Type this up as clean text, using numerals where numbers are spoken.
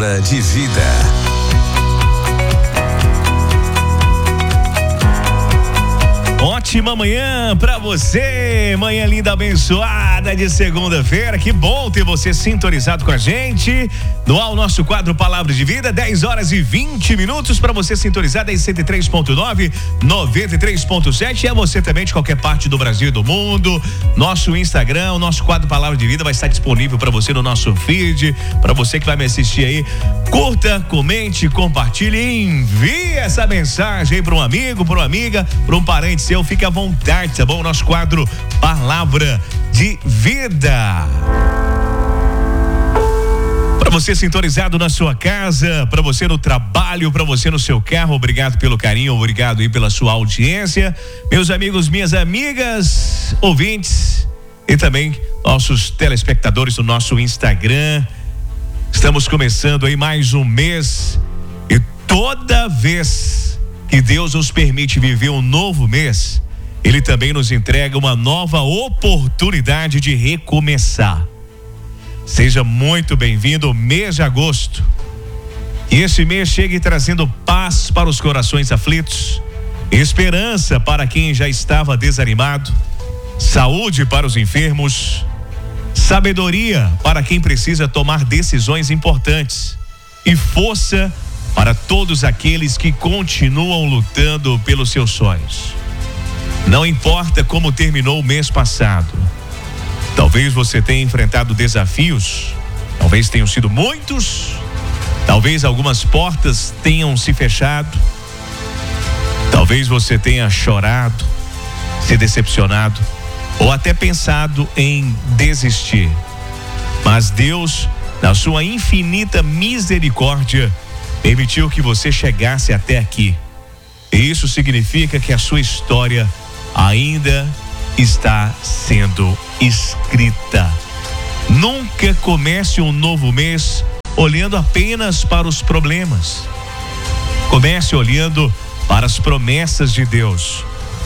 De vida. Ótima manhã pra você, manhã linda, abençoada de segunda-feira. Que bom ter você sintonizado com a gente no nosso quadro Palavra de Vida, 10 horas e 20 minutos para você sintonizar em 103.9, 93.7. E é você também de qualquer parte do Brasil e do mundo. Nosso Instagram, o nosso quadro Palavra de Vida vai estar disponível para você no nosso feed. Para você que vai me assistir aí, curta, comente, compartilhe e envie essa mensagem aí para um amigo, para uma amiga, para um parente seu. Fique à vontade, tá bom? Nosso quadro Palavra de Vida. Para você sintonizado na sua casa, para você no trabalho, para você no seu carro, obrigado pelo carinho, obrigado aí pela sua audiência. Meus amigos, minhas amigas, ouvintes e também nossos telespectadores do nosso Instagram. Estamos começando aí mais um mês e toda vez que Deus nos permite viver um novo mês, Ele também nos entrega uma nova oportunidade de recomeçar. Seja muito bem-vindo ao mês de agosto. Que esse mês chegue trazendo paz para os corações aflitos, esperança para quem já estava desanimado, saúde para os enfermos, sabedoria para quem precisa tomar decisões importantes e força para todos aqueles que continuam lutando pelos seus sonhos. Não importa como terminou o mês passado. Talvez você tenha enfrentado desafios, talvez tenham sido muitos, talvez algumas portas tenham se fechado, talvez você tenha chorado, se decepcionado ou até pensado em desistir. Mas Deus, na sua infinita misericórdia, permitiu que você chegasse até aqui. E isso significa que a sua história ainda está sendo escrita. Nunca comece um novo mês olhando apenas para os problemas. Comece olhando para as promessas de Deus.